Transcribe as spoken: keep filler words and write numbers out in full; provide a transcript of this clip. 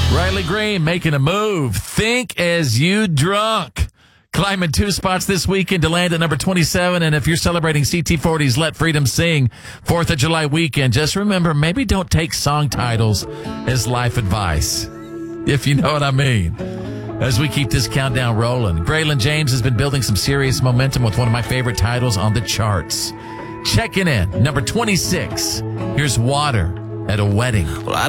Riley Green making a move. Think as you drunk. Climbing two spots this weekend to land at number twenty-seven. And if you're celebrating C T forty's Let Freedom Sing fourth of July weekend, just remember, maybe don't take song titles as life advice, if you know what I mean. As we keep this countdown rolling, Braylon James has been building some serious momentum with one of my favorite titles on the charts. Checking in, number twenty-six. Here's Water at a Wedding. Well, I